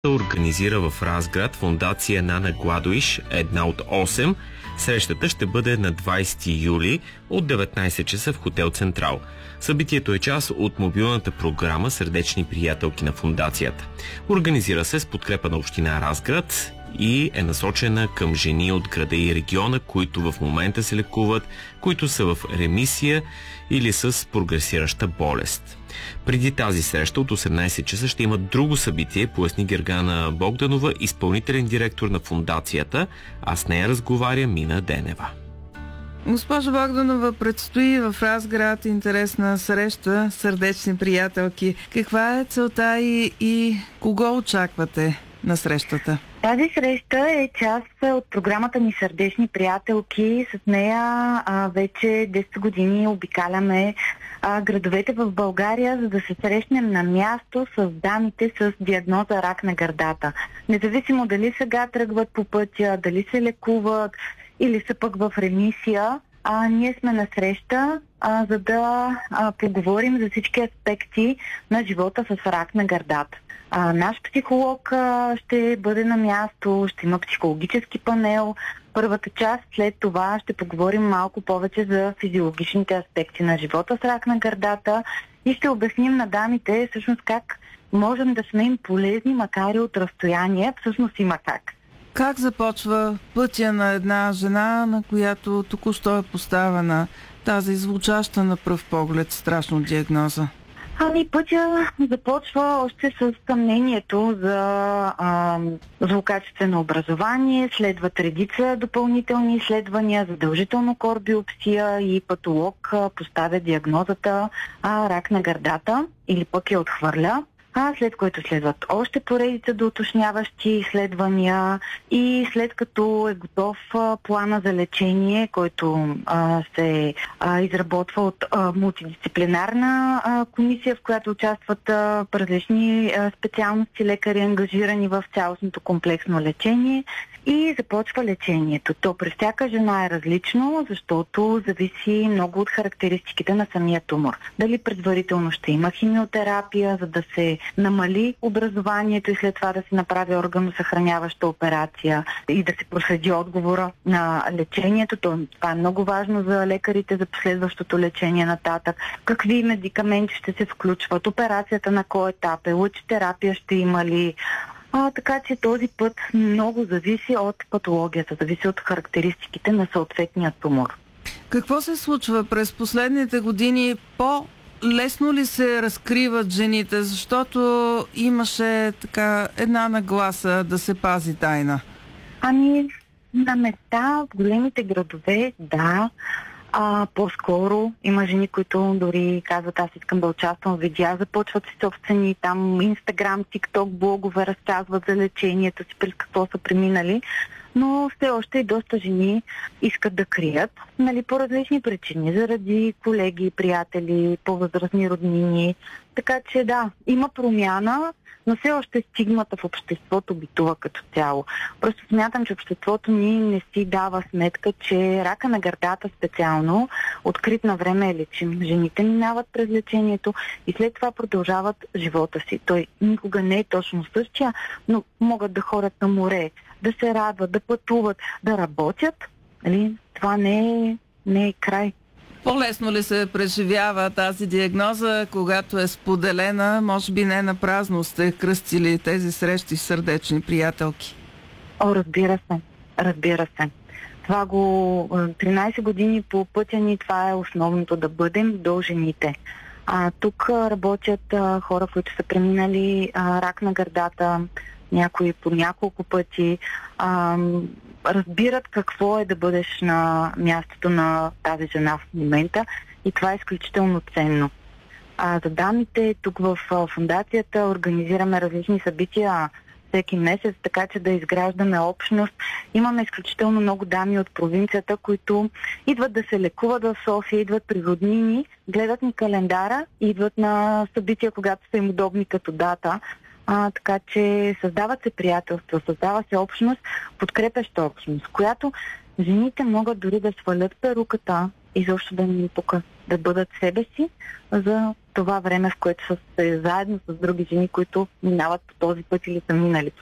организира в Разград фондация Нана Гладуиш, една от 8. Срещата ще бъде на 20 юли от 19 часа в хотел Централ. Събитието е част от мобилната програма Сърдечни приятелки на фондацията. Организира се с подкрепа на община Разград и е насочена към жени от града и региона, които в момента се лекуват, които са в ремисия или с прогресираща болест. Преди тази среща от 18 часа ще има друго събитие, поясни Гергана Богданова, изпълнителен директор на фондацията, а с нея разговаря Мина Денева. Госпожо Богданова, предстои в Разград интересна среща Сърдечни приятелки. Каква е целта и кого очаквате на срещата? Тази среща е част от програмата ни Сърдечни приятелки. С нея вече 10 години обикаляме градовете в България, за да се срещнем на място с дамите с диагноза рак на гърдата. Независимо дали сега тръгват по пътя, дали се лекуват или са пък в ремисия, ние сме на среща, за да поговорим за всички аспекти на живота с рак на гърдата. Наш психолог ще бъде на място, ще има психологически панел. Първата част, след това ще поговорим малко повече за физиологичните аспекти на живота с рак на гърдата и ще обясним на дамите всъщност как можем да сме им полезни, макар и от разстояние. Всъщност има как. Как започва пътя на една жена, на която току-що е поставена тази звучаща на пръв поглед страшно диагноза? Пътя започва още с съмнението за злокачествено образование, следват редица допълнителни изследвания, задължително кор-биопсия и патолог поставя диагнозата рак на гърдата или пък я отхвърля. След което следват още поредица доуточняващи изследвания и след като е готов плана за лечение, който се изработва от мултидисциплинарна комисия, в която участват различни специалности лекари, ангажирани в цялостното комплексно лечение, и започва лечението. То при всяка жена е различно, защото зависи много от характеристиките на самия тумор. Дали предварително ще има химиотерапия, за да се намали образованието и след това да се направи органосъхраняваща операция и да се проследи отговора на лечението. Това е много важно за лекарите за последващото лечение нататък. Какви медикаменти ще се включват, операцията на кой етап е, лъчетерапия ще има ли. Така че този път много зависи от патологията, зависи от характеристиките на съответния тумор. Какво се случва през последните години? По-лесно ли се разкриват жените, защото имаше така една нагласа да се пази тайна? На места в големите градове, да. По-скоро има жени, които дори казват: аз искам да участвам в видеа, започват си собствени там Инстаграм, ТикТок, блогове, разказват за лечението си, през какво са преминали, но все още и доста жени искат да крият, по различни причини, заради колеги, приятели, по-възрастни роднини. Така че да, има промяна, но все още стигмата в обществото битува като цяло. Просто смятам, че обществото ни не си дава сметка, че рака на гърдата специално, открит на време е лечим. Жените минават през лечението и след това продължават живота си. Той никога не е точно същия, но могат да ходят на море, да се радват, да пътуват, да работят. Това не е край. По-лесно ли се преживява тази диагноза, когато е споделена? Може би не на празно сте кръстили тези срещи с Сърдечни приятелки. Разбира се. Това 13 години по пътя ни, това е основното, да бъдем до жените. Тук работят хора, които са преминали рак на гърдата, някои по няколко пъти, разбират какво е да бъдеш на мястото на тази жена в момента и това е изключително ценно. За дамите тук в фондацията организираме различни събития всеки месец, така че да изграждаме общност. Имаме изключително много дами от провинцията, които идват да се лекуват в София, идват при роднини, гледат ни календара, идват на събития, когато са им удобни като дата. Така че създават се приятелства, създава се общност, подкрепяща общност, която жените могат дори да свалят перуката и защо да не пука, да бъдат себе си за това време, в което са заедно с други жени, които минават по този път или са минали по